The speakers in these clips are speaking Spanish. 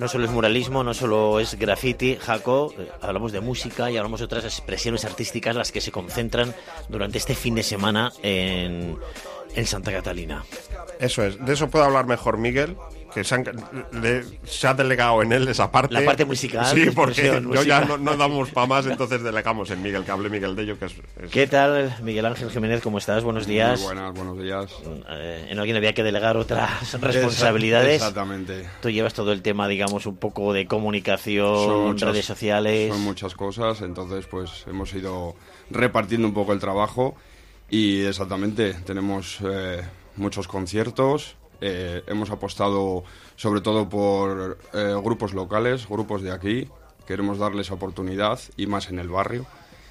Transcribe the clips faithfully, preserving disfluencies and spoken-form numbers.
no solo es muralismo, no solo es graffiti, Jaco, eh, hablamos de música y hablamos de otras expresiones artísticas las que se concentran durante este fin de semana en, en Santa Catalina. Eso es, de eso puede hablar mejor Miguel, que se, han, le, se ha delegado en él esa parte. La parte musical. Sí, porque yo musical. ya no, no damos para más, entonces delegamos en Miguel, que hable Miguel de ello. Que es, es... ¿Qué tal, Miguel Ángel Jiménez? ¿Cómo estás? Buenos días. Muy buenas, buenos días. Eh, en alguien había que delegar otras responsabilidades. Exactamente. Tú llevas todo el tema, digamos, un poco de comunicación, muchas, redes sociales. Son muchas cosas, entonces pues hemos ido repartiendo un poco el trabajo y exactamente, tenemos eh, muchos conciertos. Eh, hemos apostado sobre todo por eh, grupos locales, grupos de aquí. Queremos darles oportunidad y más en el barrio.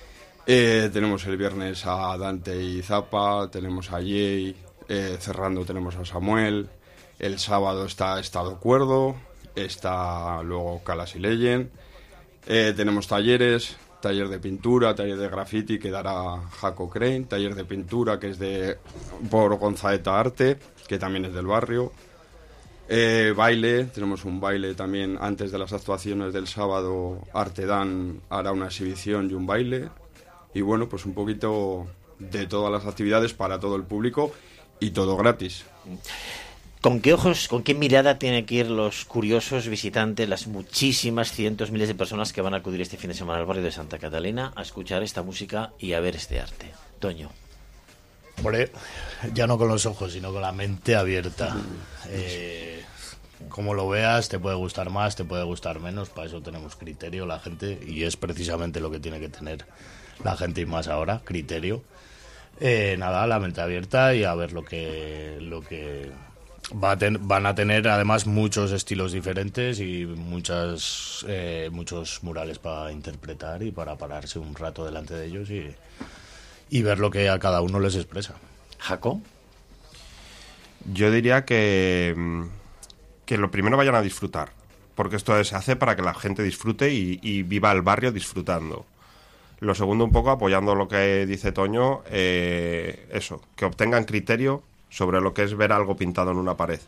Eh, tenemos el viernes a Dante y Zapa, tenemos a Jay, eh, cerrando tenemos a Samuel. El sábado está Estado Cuerdo, está luego Calas y Legend. Eh, tenemos talleres, taller de pintura, taller de graffiti que dará Jaco Crane, taller de pintura que es de por Gonzaeta Arte, que también es del barrio. Eh, baile, tenemos un baile también antes de las actuaciones del sábado. Artedan hará una exhibición y un baile. Y bueno, pues un poquito de todas las actividades para todo el público y todo gratis. ¿Con qué ojos, con qué mirada tienen que ir los curiosos visitantes, las muchísimas cientos, miles de personas que van a acudir este fin de semana al barrio de Santa Catalina a escuchar esta música y a ver este arte? Toño. Hombre, ya no con los ojos, sino con la mente abierta. Eh, como lo veas, te puede gustar más, te puede gustar menos, para eso tenemos criterio la gente, y es precisamente lo que tiene que tener la gente y más ahora, criterio. Eh, nada, la mente abierta y a ver lo que... Lo que Va a ten, van a tener además muchos estilos diferentes y muchas eh, muchos murales para interpretar y para pararse un rato delante de ellos y, y ver lo que a cada uno les expresa. ¿Jaco? Yo diría que, que lo primero vayan a disfrutar, porque esto se hace para que la gente disfrute y, y viva el barrio disfrutando. Lo segundo, un poco apoyando lo que dice Toño, eh, eso, que obtengan criterio sobre lo que es ver algo pintado en una pared.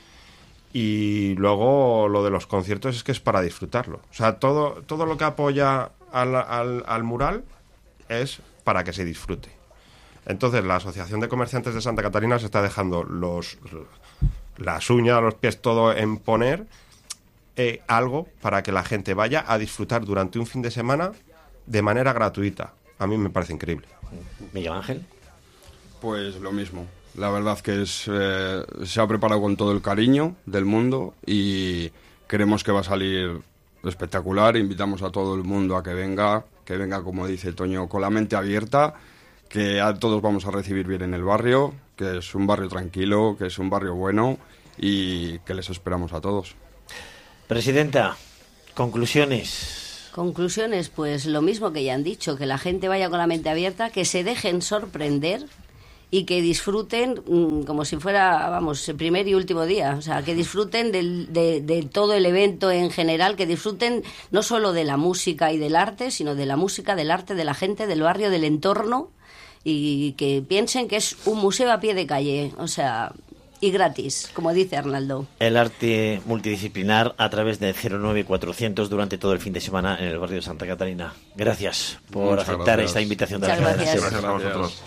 Y luego lo de los conciertos es que es para disfrutarlo. O sea, todo, todo lo que apoya al, al, al mural es para que se disfrute. Entonces, la Asociación de Comerciantes de Santa Catalina se está dejando los las uñas, los pies, todo en poner eh, algo para que la gente vaya a disfrutar durante un fin de semana de manera gratuita. A mí me parece increíble. Miguel Ángel. Pues lo mismo. La verdad que es eh, se ha preparado con todo el cariño del mundo y creemos que va a salir espectacular. Invitamos a todo el mundo a que venga, que venga, como dice Toño, con la mente abierta, que a todos vamos a recibir bien en el barrio, que es un barrio tranquilo, que es un barrio bueno y que les esperamos a todos. Presidenta, conclusiones. Conclusiones, pues lo mismo que ya han dicho, que la gente vaya con la mente abierta, que se dejen sorprender y que disfruten mmm, como si fuera, vamos, el primer y último día. O sea, que disfruten del, de, de todo el evento en general, que disfruten no solo de la música y del arte, sino de la música, del arte, de la gente, del barrio, del entorno, y que piensen que es un museo a pie de calle, o sea, y gratis, como dice Arnaldo. El arte multidisciplinar a través de cero nueve cuatrocientos durante todo el fin de semana en el barrio de Santa Catalina. Gracias por Muchas aceptar gracias. esta invitación de Muchas la gracias. Gracias a vosotros.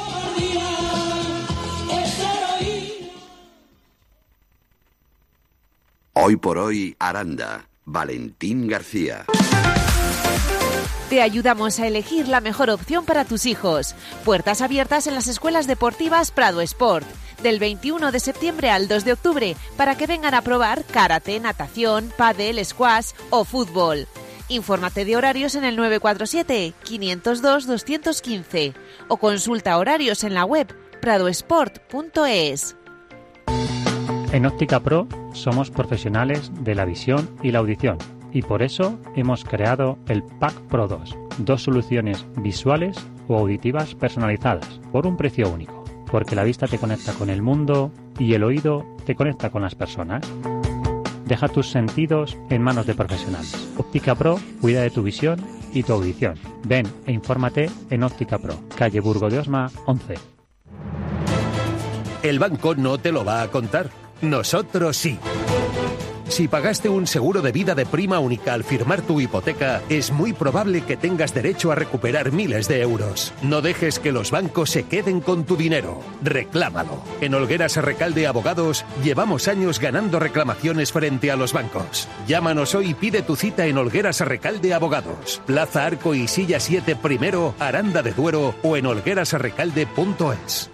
Hoy por hoy, Aranda. Valentín García. Te ayudamos a elegir la mejor opción para tus hijos. Puertas abiertas en las escuelas deportivas Prado Sport, del veintiuno de septiembre al dos de octubre, para que vengan a probar karate, natación, pádel, squash o fútbol. Infórmate de horarios en el nueve cuatro siete, quinientos dos, doscientos quince o consulta horarios en la web pradosport punto es. En Óptica Pro somos profesionales de la visión y la audición y por eso hemos creado el Pack Pro dos, dos soluciones visuales o auditivas personalizadas por un precio único, porque la vista te conecta con el mundo y el oído te conecta con las personas. Deja tus sentidos en manos de profesionales. Óptica Pro cuida de tu visión y tu audición. Ven e infórmate en Óptica Pro, calle Burgo de Osma once. El banco no te lo va a contar. Nosotros sí. Si pagaste un seguro de vida de prima única al firmar tu hipoteca, es muy probable que tengas derecho a recuperar miles de euros. No dejes que los bancos se queden con tu dinero. Reclámalo. En Olgueras Recalde Abogados llevamos años ganando reclamaciones frente a los bancos. Llámanos hoy y pide tu cita en Olgueras Recalde Abogados. Plaza Arco y Silla siete Primero, Aranda de Duero o en olgueras recalde punto es.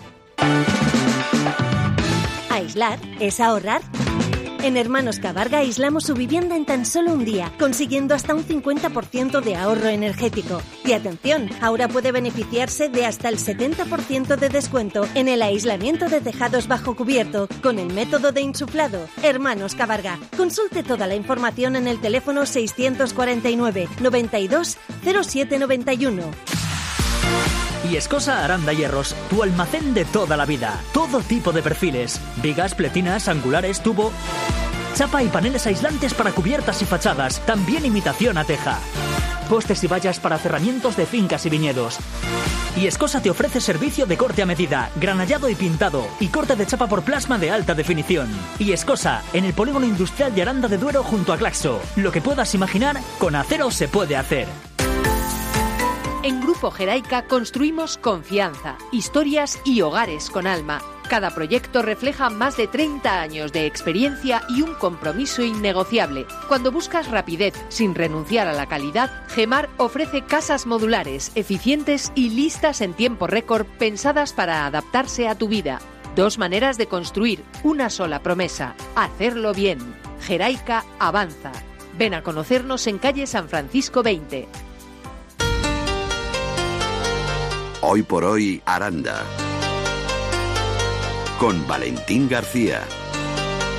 ¿Aislar es ahorrar? En Hermanos Cabarga aislamos su vivienda en tan solo un día, consiguiendo hasta un cincuenta por ciento de ahorro energético. Y atención, ahora puede beneficiarse de hasta el setenta por ciento de descuento en el aislamiento de tejados bajo cubierto con el método de insuflado. Hermanos Cabarga. Consulte toda la información en el teléfono seiscientos cuarenta y nueve, noventa y dos, cero siete noventa y uno. Viescosa Aranda Hierros, tu almacén de toda la vida. Todo tipo de perfiles, vigas, pletinas, angulares, tubo, chapa y paneles aislantes para cubiertas y fachadas, también imitación a teja. Postes y vallas para cerramientos de fincas y viñedos. Viescosa te ofrece servicio de corte a medida, granallado y pintado, y corte de chapa por plasma de alta definición. Viescosa, en el polígono industrial de Aranda de Duero junto a Claxo. Lo que puedas imaginar, con acero se puede hacer. En Grupo Geraica construimos confianza, historias y hogares con alma. Cada proyecto refleja más de treinta años de experiencia y un compromiso innegociable. Cuando buscas rapidez sin renunciar a la calidad, Gemar ofrece casas modulares, eficientes y listas en tiempo récord, pensadas para adaptarse a tu vida. Dos maneras de construir, una sola promesa: hacerlo bien. Geraica avanza. Ven a conocernos en calle San Francisco veinte. Hoy por hoy, Aranda. Con Valentín García.